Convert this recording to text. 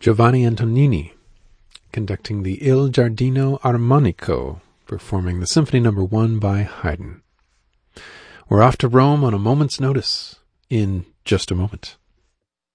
Giovanni Antonini, conducting the Il Giardino Armonico, performing the Symphony No. 1 by Haydn. We're off to Rome on a moment's notice in just a moment.